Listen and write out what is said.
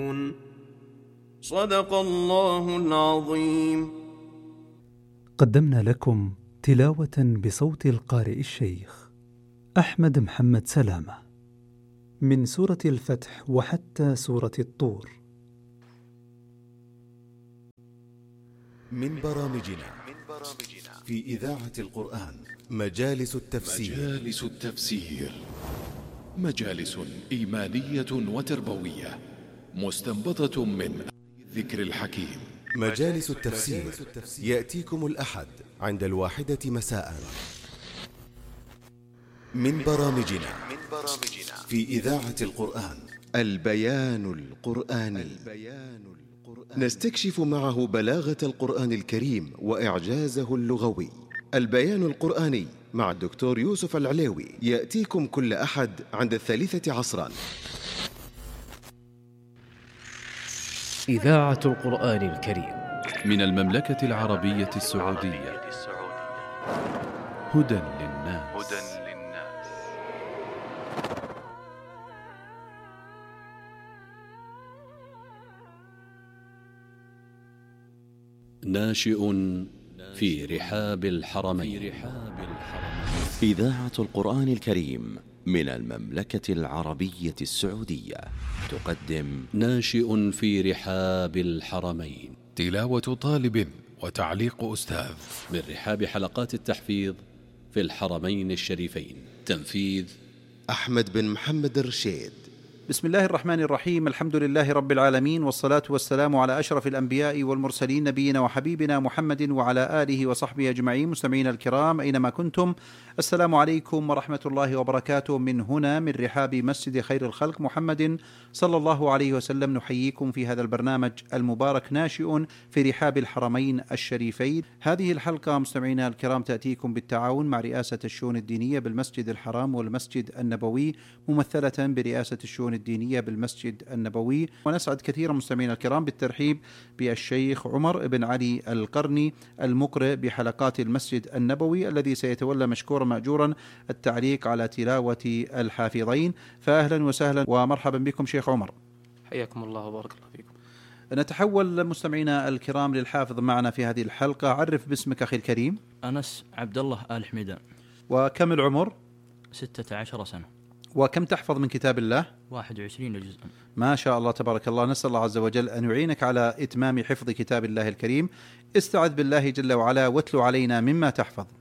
صدق الله العظيم. قدمنا لكم تلاوة بصوت القارئ الشيخ أحمد محمد سلامة من سورة الفتح وحتى سورة الطور. من برامجنا في إذاعة القرآن مجالس التفسير. مجالس إيمانية وتربوية مستنبطة من ذكر الحكيم. مجالس التفسير يأتيكم الأحد عند 1:00 مساء. من برامجنا في إذاعة القرآن البيان القرآني، نستكشف معه بلاغة القرآن الكريم وإعجازه اللغوي. البيان القرآني مع الدكتور يوسف العليوي يأتيكم كل أحد عند 3 عصرا. إذاعة القرآن الكريم من المملكة العربية السعودية. هدى للناس. ناشئ في رحاب الحرمين. إذاعة القرآن الكريم من المملكة العربية السعودية تقدم ناشئ في رحاب الحرمين، تلاوة طالب وتعليق أستاذ من رحاب حلقات التحفيظ في الحرمين الشريفين. تنفيذ أحمد بن محمد الرشيد. بسم الله الرحمن الرحيم. الحمد لله رب العالمين، والصلاة والسلام على أشرف الأنبياء والمرسلين، نبينا وحبيبنا محمد وعلى آله وصحبه أجمعين. مستمعين الكرام أينما كنتم، السلام عليكم ورحمة الله وبركاته. من هنا من رحاب مسجد خير الخلق محمد صلى الله عليه وسلم نحييكم في هذا البرنامج المبارك ناشئ في رحاب الحرمين الشريفين. هذه الحلقة مستمعينا الكرام تأتيكم بالتعاون مع رئاسة الشؤون الدينية بالمسجد الحرام والمسجد النبوي، ممثلة برئاسة الشؤون الدينية بالمسجد النبوي. ونسعد كثيرا مستمعينا الكرام بالترحيب بالشيخ عمر بن علي القرني المقرئ بحلقات المسجد النبوي، الذي سيتولى مشكورا مأجورا التعليق على تلاوة الحافظين. فأهلا وسهلا ومرحبا بكم شيخ عمر. حياكم الله وبارك الله فيكم. نتحول مستمعينا الكرام للحافظ معنا في هذه الحلقة. عرف باسمك أخي الكريم. أنس عبد الله آل حميدان. وكم العمر؟ 16 سنة. وكم تحفظ من كتاب الله؟ 21 جزءا. ما شاء الله تبارك الله. نسأل الله عز وجل أن يعينك على إتمام حفظ كتاب الله الكريم. استعذ بالله جل وعلا واتلو علينا مما تحفظ.